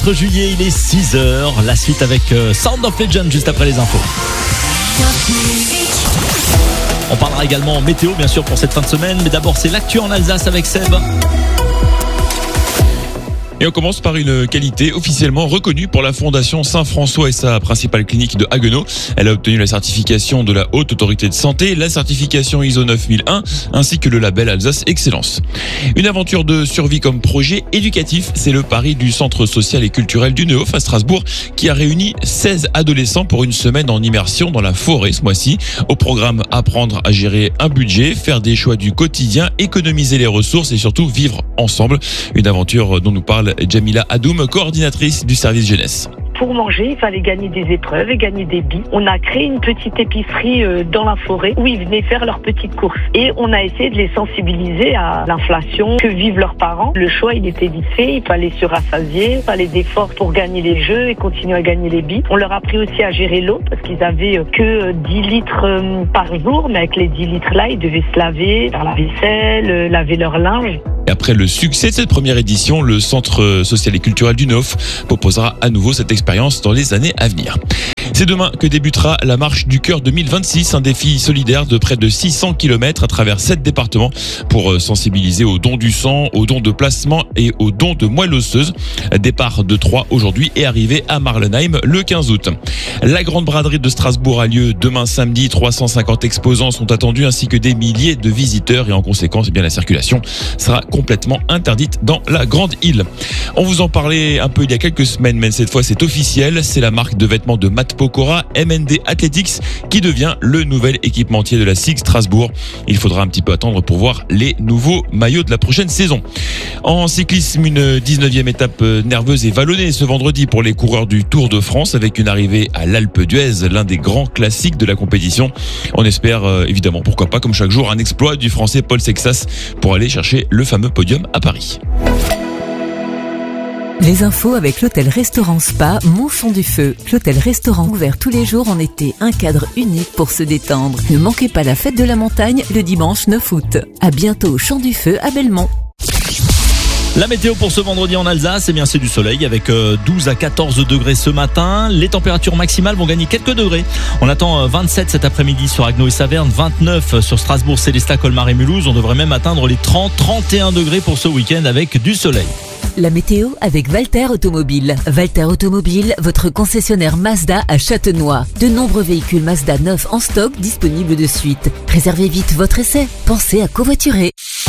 24 juillet, il est 6h. La suite avec Sound of Legend juste après les infos. On parlera également météo bien sûr pour cette fin de semaine, mais d'abord c'est l'actu en Alsace avec Seb. Et on commence par une qualité officiellement reconnue pour la Fondation Saint-François et sa principale clinique de Haguenau. Elle a obtenu la certification de la Haute Autorité de Santé, la certification ISO 9001 ainsi que le label Alsace Excellence. Une aventure de survie comme projet éducatif, c'est le pari du Centre social et culturel du Nehof à Strasbourg qui a réuni 16 adolescents pour une semaine en immersion dans la forêt ce mois-ci. Au programme, apprendre à gérer un budget, faire des choix du quotidien, économiser les ressources et surtout vivre ensemble. Une aventure dont nous parle Jamila Hadoum, coordinatrice du service jeunesse. Pour manger, il fallait gagner des épreuves et gagner des billes. On a créé une petite épicerie dans la forêt où ils venaient faire leurs petites courses. Et on a essayé de les sensibiliser à l'inflation que vivent leurs parents. Le choix, il était vite fait. Il fallait se rassasier, il fallait d'efforts pour gagner les jeux et continuer à gagner les billes. On leur a appris aussi à gérer l'eau parce qu'ils avaient que 10 litres par jour. Mais avec les 10 litres-là, ils devaient se laver, faire la vaisselle, laver leur linge. Et après le succès de cette première édition, le Centre social et culturel du Nehof proposera à nouveau cette expérience dans les années à venir. C'est demain que débutera la Marche du Cœur 2026, un défi solidaire de près de 600 km à travers 7 départements pour sensibiliser aux dons du sang, aux dons de placement et aux dons de moelle osseuse. Départ de Troyes aujourd'hui et arrivée à Marlenheim le 15 août. La grande braderie de Strasbourg a lieu demain samedi. 350 exposants sont attendus ainsi que des milliers de visiteurs et en conséquence, la circulation sera complètement interdite dans la grande île. On vous en parlait un peu il y a quelques semaines, mais cette fois c'est officiel. C'est la marque de vêtements de Matt Pokora, MND Athletics, qui devient le nouvel équipementier de la SIG Strasbourg. Il faudra un petit peu attendre pour voir les nouveaux maillots de la prochaine saison. En cyclisme, une 19e étape nerveuse et vallonnée ce vendredi pour les coureurs du Tour de France avec une arrivée à l'Alpe d'Huez, l'un des grands classiques de la compétition. On espère évidemment, pourquoi pas, comme chaque jour, un exploit du Français Paul Sexas pour aller chercher le fameux podium à Paris. Les infos avec l'hôtel-restaurant Spa Montchon du Feu. L'hôtel-restaurant ouvert tous les jours en été, un cadre unique pour se détendre. Ne manquez pas la fête de la montagne le dimanche 9 août. À bientôt au Champ du Feu à Belmont. La météo pour ce vendredi en Alsace, c'est du soleil avec 12 à 14 degrés ce matin. Les températures maximales vont gagner quelques degrés. On attend 27 cet après-midi sur Haguenau et Saverne, 29 sur Strasbourg, Célestat, Colmar et Mulhouse. On devrait même atteindre les 30-31 degrés pour ce week-end avec du soleil. La météo avec Walter Automobile. Walter Automobile, votre concessionnaire Mazda à Châtenois. De nombreux véhicules Mazda neufs en stock disponibles de suite. Réservez vite votre essai. Pensez à covoiturer.